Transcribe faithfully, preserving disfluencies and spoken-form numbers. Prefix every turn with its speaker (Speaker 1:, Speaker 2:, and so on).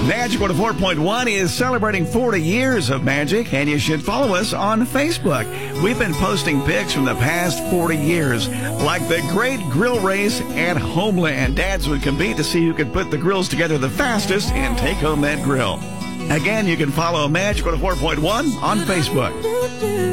Speaker 1: Magic one oh four point one is celebrating forty years of Magic, and you should follow us on Facebook. We've been posting pics from the past forty years, like the great grill race at Homeland. Dads would compete to see who could put the grills together the fastest and take home that grill. Again, you can follow Magic one oh four point one on Facebook.